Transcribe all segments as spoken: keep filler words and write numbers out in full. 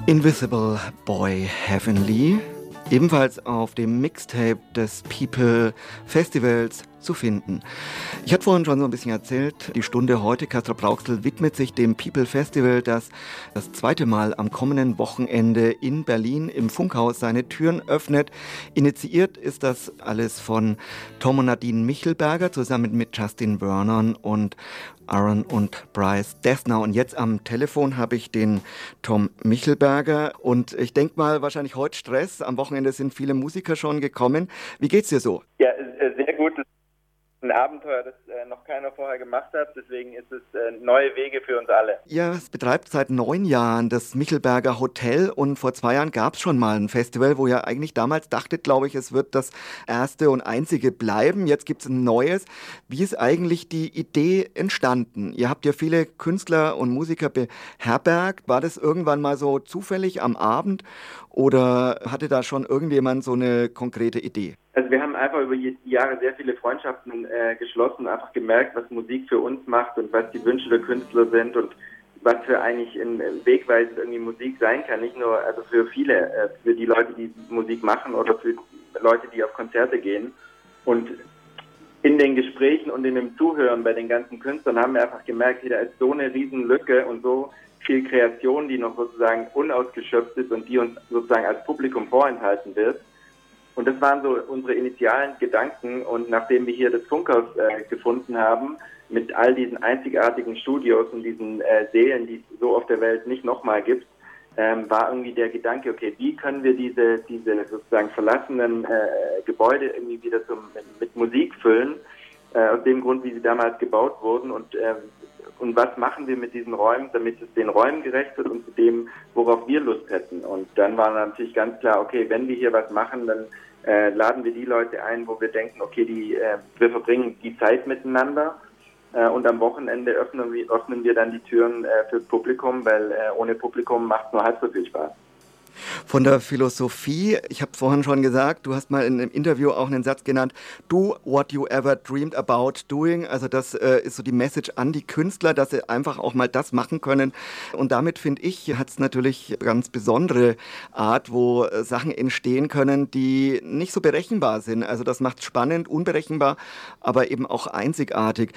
Invisible Boy Heavenly, ebenfalls auf dem Mixtape des People Festivals zu finden. Ich hatte vorhin schon so ein bisschen erzählt, die Stunde heute, Castrop Rauxel, widmet sich dem People Festival, das das zweite Mal am kommenden Wochenende in Berlin im Funkhaus seine Türen öffnet. Initiiert ist das alles von Tom und Nadine Michelberger zusammen mit Justin Vernon und Aaron und Bryce Dessner. Und jetzt am Telefon habe ich den Tom Michelberger. Und ich denke mal, wahrscheinlich heute Stress. Am Wochenende sind viele Musiker schon gekommen. Wie geht's dir so? Ja, sehr gut. Ein Abenteuer, das äh, noch keiner vorher gemacht hat. Deswegen ist es äh, neue Wege für uns alle. Ja, es betreibt seit neun Jahren das Michelberger Hotel und vor zwei Jahren gab es schon mal ein Festival, wo ihr eigentlich damals dachtet, glaube ich, es wird das erste und einzige bleiben. Jetzt gibt es ein neues. Wie ist eigentlich die Idee entstanden? Ihr habt ja viele Künstler und Musiker beherbergt. War das irgendwann mal so zufällig am Abend oder hatte da schon irgendjemand so eine konkrete Idee? Also wir haben einfach über die Jahre sehr viele Freundschaften äh, geschlossen, einfach gemerkt, was Musik für uns macht und was die Wünsche der Künstler sind und was für eigentlich in, in wegweisend irgendwie Musik sein kann. Nicht nur also für viele, äh, für die Leute, die Musik machen oder für Leute, die auf Konzerte gehen. Und in den Gesprächen und in dem Zuhören bei den ganzen Künstlern haben wir einfach gemerkt, da ist so eine riesen Lücke und so viel Kreation, die noch sozusagen unausgeschöpft ist und die uns sozusagen als Publikum vorenthalten wird. Und das waren so unsere initialen Gedanken. Und nachdem wir hier das Funkhaus äh, gefunden haben, mit all diesen einzigartigen Studios und diesen äh, Sälen, die es so auf der Welt nicht nochmal gibt, ähm, war irgendwie der Gedanke, okay, wie können wir diese, diese sozusagen verlassenen äh, Gebäude irgendwie wieder zum, mit Musik füllen, äh, aus dem Grund, wie sie damals gebaut wurden und äh, und was machen wir mit diesen Räumen, damit es den Räumen gerecht wird und zu dem, worauf wir Lust hätten. Und dann war natürlich ganz klar, okay, wenn wir hier was machen, dann äh, laden wir die Leute ein, wo wir denken, okay, die, äh, wir verbringen die Zeit miteinander äh, und am Wochenende öffnen wir, öffnen wir dann die Türen äh, fürs Publikum, weil äh, ohne Publikum macht es nur halb so viel Spaß. Von der Philosophie, ich habe vorhin schon gesagt, du hast mal in einem Interview auch einen Satz genannt, do what you ever dreamed about doing, also das äh, ist so die Message an die Künstler, dass sie einfach auch mal das machen können und damit, finde ich, hat es natürlich eine ganz besondere Art, wo äh, Sachen entstehen können, die nicht so berechenbar sind, also das macht es spannend, unberechenbar, aber eben auch einzigartig.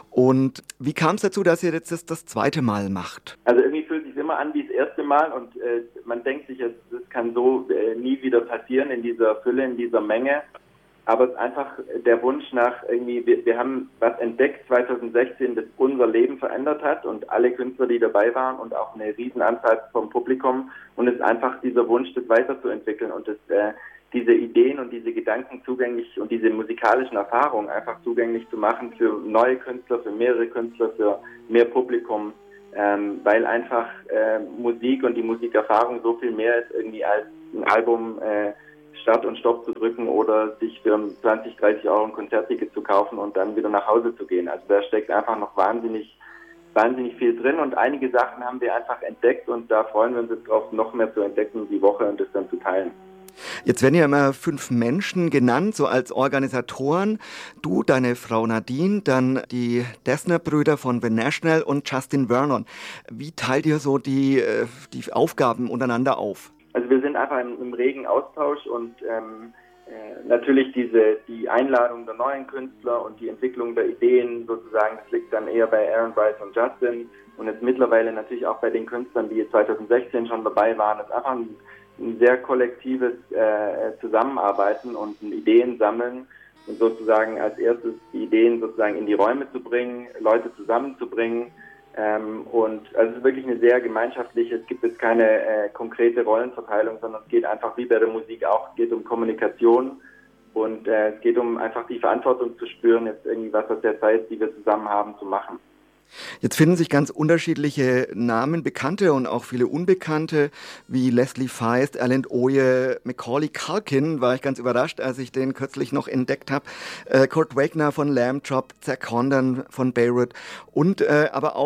Und wie kam es dazu, dass ihr jetzt das, das zweite Mal macht? Also irgendwie fühlt sich immer an wie das erste Mal und äh, man denkt sich, das kann so äh, nie wieder passieren in dieser Fülle, in dieser Menge. Aber es ist einfach der Wunsch nach irgendwie, wir, wir haben was entdeckt zwanzig sechzehn, das unser Leben verändert hat und alle Künstler, die dabei waren und auch eine Riesenanzahl vom Publikum. Und es ist einfach dieser Wunsch, das weiterzuentwickeln und das, äh, diese Ideen und diese Gedanken zugänglich und diese musikalischen Erfahrungen einfach zugänglich zu machen für neue Künstler, für mehrere Künstler, für mehr Publikum. Ähm, weil einfach äh, Musik und die Musikerfahrung so viel mehr ist, irgendwie als ein Album äh, Start und Stopp zu drücken oder sich für zwanzig, dreißig Euro ein Konzertticket zu kaufen und dann wieder nach Hause zu gehen. Also da steckt einfach noch wahnsinnig, wahnsinnig viel drin und einige Sachen haben wir einfach entdeckt und da freuen wir uns jetzt drauf, noch mehr zu entdecken die Woche und das dann zu teilen. Jetzt werden ja immer fünf Menschen genannt, so als Organisatoren. Du, deine Frau Nadine, dann die Dessner-Brüder von The National und Justin Vernon. Wie teilt ihr so die, die Aufgaben untereinander auf? Also wir sind einfach im, im regen Austausch und ähm, äh, natürlich diese die Einladung der neuen Künstler und die Entwicklung der Ideen sozusagen, das liegt dann eher bei Aaron, Bryce und Justin und jetzt mittlerweile natürlich auch bei den Künstlern, die zwanzig sechzehn schon dabei waren. Das ist einfach ein ein sehr kollektives äh, Zusammenarbeiten und ein Ideen sammeln und sozusagen als erstes die Ideen sozusagen in die Räume zu bringen, Leute zusammenzubringen ähm, und also es ist wirklich eine sehr gemeinschaftliche, es gibt jetzt keine äh, konkrete Rollenverteilung, sondern es geht einfach wie bei der Musik auch, es geht um Kommunikation und äh, es geht um einfach die Verantwortung zu spüren, jetzt irgendwie was aus der Zeit, die wir zusammen haben, zu machen. Jetzt finden sich ganz unterschiedliche Namen, bekannte und auch viele unbekannte, wie Leslie Feist, Alan Oye, Macaulay Culkin, war ich ganz überrascht, als ich den kürzlich noch entdeckt habe, äh, Kurt Wagner von Lamb Chop, Zack Condon von Beirut und äh, aber auch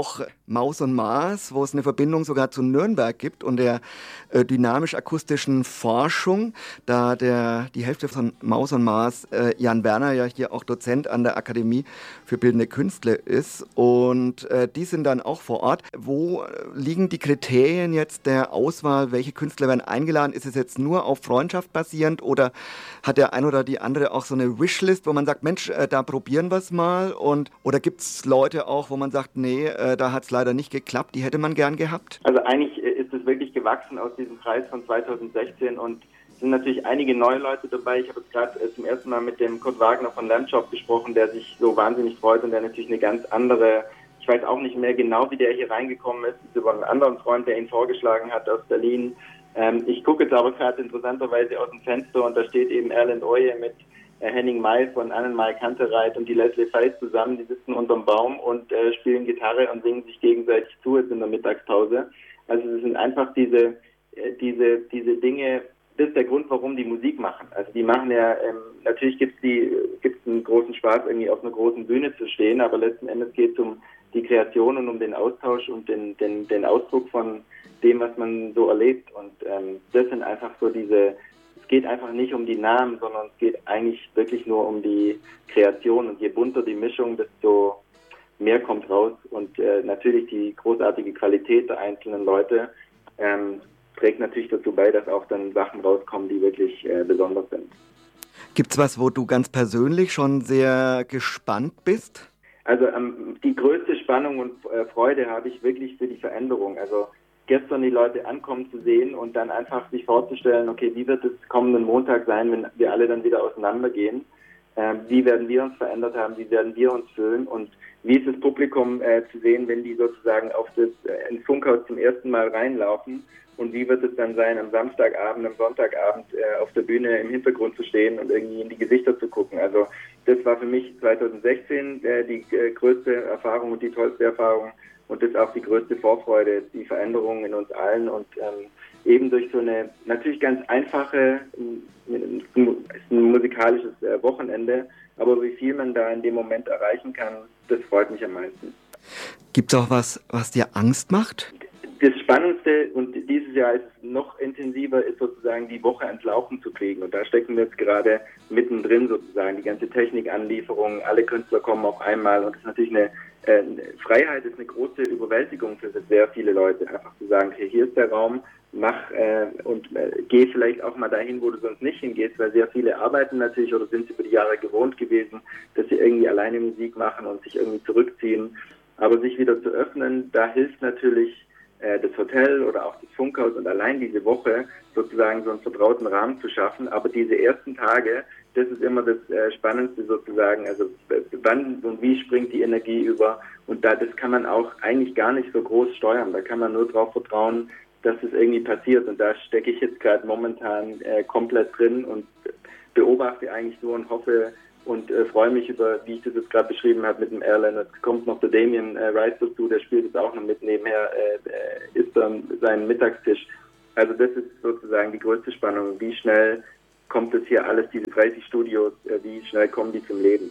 Maus und Mars, wo es eine Verbindung sogar zu Nürnberg gibt und der äh, dynamisch-akustischen Forschung, da der die Hälfte von Maus und Mars, äh, Jan Werner, ja hier auch Dozent an der Akademie für Bildende Künste ist. Und äh, die sind dann auch vor Ort. Wo liegen die Kriterien jetzt der Auswahl? Welche Künstler werden eingeladen? Ist es jetzt nur auf Freundschaft basierend oder hat der ein oder die andere auch so eine Wishlist, wo man sagt, Mensch, äh, da probieren wir es mal? Und, oder gibt es Leute auch, wo man sagt, nee, äh, da hat es leider nicht geklappt, die hätte man gern gehabt? Also eigentlich ist es wirklich gewachsen aus diesem Kreis von zweitausendsechzehn und es sind natürlich einige neue Leute dabei. Ich habe jetzt gerade äh, zum ersten Mal mit dem Kurt Wagner von Lamb Chop gesprochen, der sich so wahnsinnig freut und der natürlich eine ganz andere, ich weiß auch nicht mehr genau, wie der hier reingekommen ist, ist über einen anderen Freund, der ihn vorgeschlagen hat aus Berlin. Ähm, ich gucke jetzt aber gerade interessanterweise aus dem Fenster und da steht eben Erland Oye mit äh, Henning May von Annenmai Kantereit und die Leslie Feist zusammen, die sitzen unterm Baum und äh, spielen Gitarre und singen sich gegenseitig zu jetzt in der Mittagspause. Also es sind einfach diese, äh, diese, diese Dinge, das ist der Grund, warum die Musik machen. Also die machen ja, ähm, natürlich gibt es die, gibt's einen großen Spaß, irgendwie auf einer großen Bühne zu stehen, aber letzten Endes geht es um die Kreation und um den Austausch und den, den, den Ausdruck von dem, was man so erlebt. Und ähm, das sind einfach so diese, es geht einfach nicht um die Namen, sondern es geht eigentlich wirklich nur um die Kreation. Und je bunter die Mischung, desto mehr kommt raus. Und äh, natürlich die großartige Qualität der einzelnen Leute ähm, trägt natürlich dazu bei, dass auch dann Sachen rauskommen, die wirklich äh, besonders sind. Gibt's was, wo du ganz persönlich schon sehr gespannt bist? Also ähm, die größte Spannung und äh, Freude habe ich wirklich für die Veränderung. Also gestern die Leute ankommen zu sehen und dann einfach sich vorzustellen, okay, wie wird es kommenden Montag sein, wenn wir alle dann wieder auseinandergehen? Ähm, wie werden wir uns verändert haben? Wie werden wir uns fühlen? Und wie ist das Publikum äh, zu sehen, wenn die sozusagen auf das äh, ins Funkhaus zum ersten Mal reinlaufen? Und wie wird es dann sein, am Samstagabend, am Sonntagabend äh, auf der Bühne im Hintergrund zu stehen und irgendwie in die Gesichter zu gucken? Also das war für mich zweitausendsechzehn äh, die äh, größte Erfahrung und die tollste Erfahrung und das ist auch die größte Vorfreude, die Veränderung in uns allen und ähm, eben durch so eine natürlich ganz einfache, ein, ein musikalisches äh, Wochenende, aber wie viel man da in dem Moment erreichen kann, das freut mich am meisten. Gibt es auch was, was dir Angst macht? Das Spannendste und dieses Jahr ist es noch intensiver, ist sozusagen die Woche ans Laufen zu kriegen. Und da stecken wir jetzt gerade mittendrin sozusagen. Die ganze Technikanlieferung, alle Künstler kommen auf einmal. Und das ist natürlich eine, äh, Freiheit, ist eine große Überwältigung für sehr viele Leute. Einfach zu sagen, okay, hier ist der Raum, mach äh, und äh, geh vielleicht auch mal dahin, wo du sonst nicht hingehst, weil sehr viele arbeiten natürlich oder sind über die Jahre gewohnt gewesen, dass sie irgendwie alleine Musik machen und sich irgendwie zurückziehen. Aber sich wieder zu öffnen, da hilft natürlich das Hotel oder auch das Funkhaus und allein diese Woche sozusagen so einen vertrauten Rahmen zu schaffen. Aber diese ersten Tage, das ist immer das äh, Spannendste sozusagen. Also wann und wie springt die Energie über? Und da das kann man auch eigentlich gar nicht so groß steuern. Da kann man nur darauf vertrauen, dass es irgendwie passiert. Und da stecke ich jetzt gerade momentan äh, komplett drin und beobachte eigentlich nur und hoffe, und äh, freue mich über, wie ich das jetzt gerade beschrieben habe mit dem Erland. Jetzt kommt noch der Damien äh, Rice dazu, der spielt jetzt auch noch mit nebenher, äh, isst dann seinen Mittagstisch. Also das ist sozusagen die größte Spannung. Wie schnell kommt das hier alles, diese dreißig Studios, äh, wie schnell kommen die zum Leben?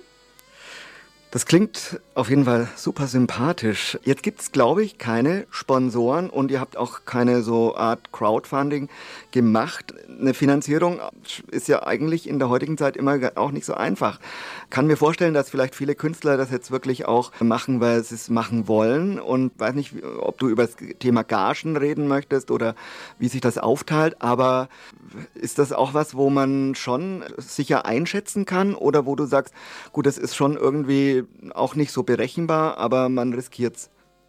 Das klingt auf jeden Fall super sympathisch. Jetzt gibt es, glaube ich, keine Sponsoren und ihr habt auch keine so Art Crowdfunding gemacht. Eine Finanzierung ist ja eigentlich in der heutigen Zeit immer auch nicht so einfach. Kann mir vorstellen, dass vielleicht viele Künstler das jetzt wirklich auch machen, weil sie es machen wollen. Und weiß nicht, ob du über das Thema Gagen reden möchtest oder wie sich das aufteilt. Aber ist das auch was, wo man schon sicher einschätzen kann oder wo du sagst, gut, das ist schon irgendwie auch nicht so berechenbar, aber man riskiert's.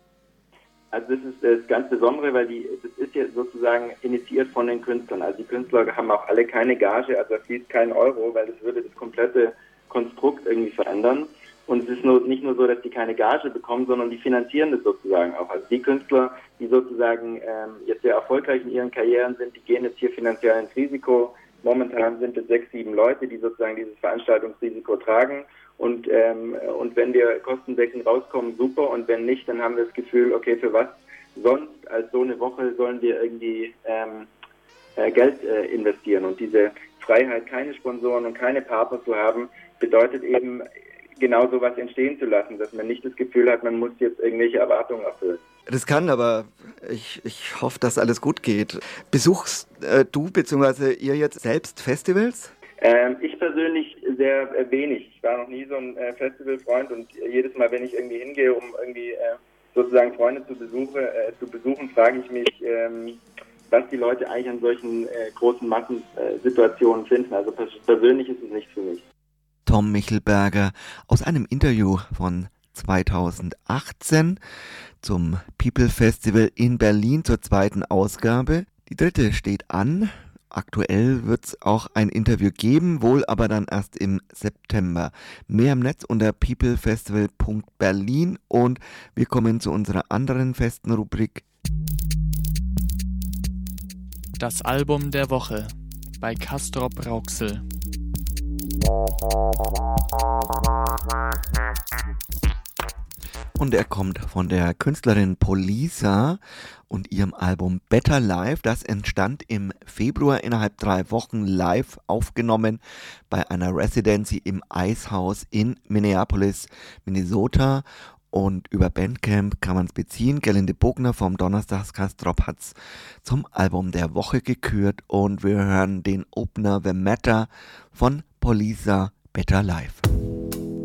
Also das ist das ganz Besondere, weil die, das ist ja sozusagen initiiert von den Künstlern. Also die Künstler haben auch alle keine Gage, also da fließt kein Euro, weil das würde das komplette Konstrukt irgendwie verändern. Und es ist nur, nicht nur so, dass die keine Gage bekommen, sondern die finanzieren das sozusagen auch. Also die Künstler, die sozusagen ähm, jetzt sehr erfolgreich in ihren Karrieren sind, die gehen jetzt hier finanziell ins Risiko. Momentan sind es sechs, sieben Leute, die sozusagen dieses Veranstaltungsrisiko tragen. Und, ähm, und wenn wir kostendeckend rauskommen, super. Und wenn nicht, dann haben wir das Gefühl, okay, für was sonst als so eine Woche sollen wir irgendwie ähm, äh, Geld äh, investieren. Und diese Freiheit, keine Sponsoren und keine Partner zu haben, bedeutet eben genau sowas entstehen zu lassen, dass man nicht das Gefühl hat, man muss jetzt irgendwelche Erwartungen erfüllen. Riskant, aber ich, ich hoffe, dass alles gut geht. Besuchst äh, du bzw. ihr jetzt selbst Festivals? Ähm, ich persönlich sehr äh, wenig. Ich war noch nie so ein äh, Festivalfreund und jedes Mal, wenn ich irgendwie hingehe, um irgendwie äh, sozusagen Freunde zu, besuche, äh, zu besuchen, frage ich mich, ähm, was die Leute eigentlich an solchen äh, großen Massensituationen finden. Also pers- persönlich ist es nicht für mich. Tom Michelberger aus einem Interview von zweitausendachtzehn zum People Festival in Berlin zur zweiten Ausgabe. Die dritte steht an. Aktuell wird es auch ein Interview geben, wohl aber dann erst im September. Mehr im Netz unter peoplefestival punkt berlin und wir kommen zu unserer anderen festen Rubrik. Das Album der Woche bei Castrop Rauxel. Und er kommt von der Künstlerin Polisa und ihrem Album Better Life. Das entstand im Februar innerhalb drei Wochen live aufgenommen bei einer Residency im Eishaus in Minneapolis, Minnesota. Und über Bandcamp kann man es beziehen. Gerlinde Bogner vom Donnerstagskastrop hat es zum Album der Woche gekürt. Und wir hören den Opener The Matter von Polisa, Better Life.